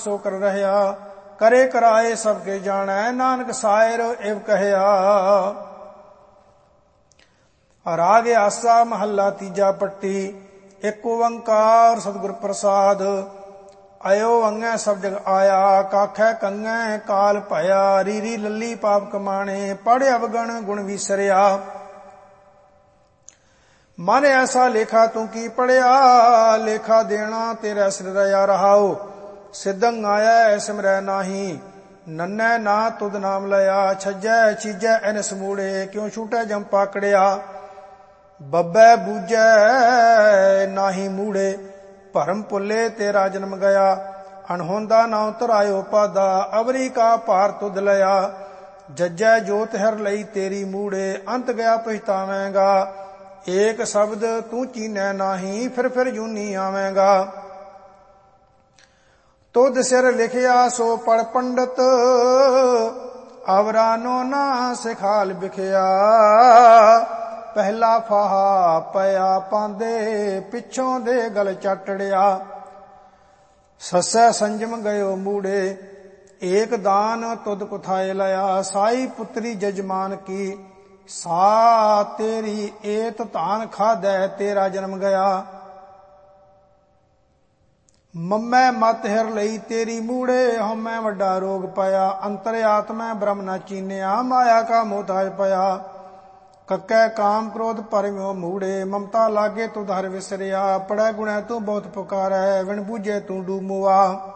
सो कर रहया, करे कराए सबके जानै, नानक सायर एव कहया। राग आसा महला तीजा पट्टी। एक ओंकार सतगुर प्रसाद। आयो अंगै सब जग आया, काखै कंगै काल भया। रीरी लली पाप कमाणे, पढ़ अवगण गुण विसरिया। मन ऐसा लेखा तू की पढ़िया, लेखा देना तेरा सिर रया रहाओ। सिद्धंग आया सिमरै नाही, नन्नै ना तुद नाम लया। छज्जै चीजै एन समूड़े, क्यों छूटै जम पाकड़िया। बब्बै बूझै नाही मूड़े, भरम भुल्ले तेरा जन्म गया। अनहोंदा ना उतरायो पादा, अवरी का भार तुद लया। जज्जै जोत हर लई तेरी मूड़े, अंत गया पछतावेंगा। एक शब्द तू चीनै नाही, फिर जूनी आवेंगा। तुद सिर लिखिया सो पढ़ पंडित, अवरानो ना सिखाल बिखिया। पहला फाहा पया पांदे, पिछों दे गल चटड़िया। सस्सै संजम गयो मूड़े, एक दान तुद कुथाए लया। साई पुत्री जजमान की, सा तेरी एत धान खादै तेरा जन्म गया। मम्मै मत हिर लई तेरी मूड़े, हमै वड्डा रोग पाया। अंतर आत्मै ब्रह्म न चीनिया, माया का मोहताज पया। कक्कै काम क्रोध परम्यो मूड़े, ममता लागे तुद हर विसरिया। पढ़ै गुणै तू बहुत पुकारै, विण बूझे तू डूमुआ।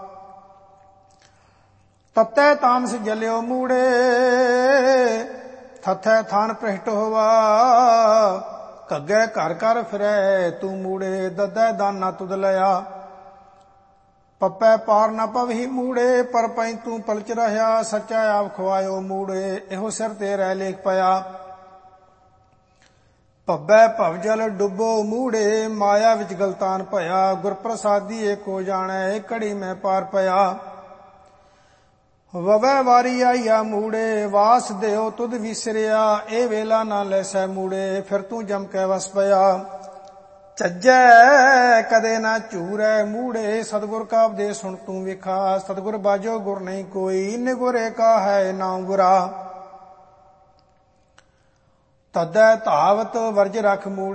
तत्तै तामस जल्यो मूड़े, थथै थान भ्रष्ट होवा। घग्गै घर घर फिरै तू मूड़े, दद्दै दाना तुद लया। पप्पै पार न पवही मूड़े, पर पई तू पलच रहया। सच्चा आप खुआयो मूड़े, एहो सिर तेरै लेख पया। भब्बै भवजल डुबो मूड़े, माया विच गलतान भया। गुर प्रसादी एको जानै, घड़ी में पार पया। ववै वारी आईया मूड़े, वास देओ तुद विसरिया। ए वेला ना लैसै मूड़े, फिर तू जम कै वस पया। झज्जै कदे ना झूरै मूड़े, सतगुर का उपदेश सुन तू विखा। सतगुर बाजो गुर नहीं कोई, निगुरे का है नाम बुरा। तदै धावत वर्ज रख मूड़े,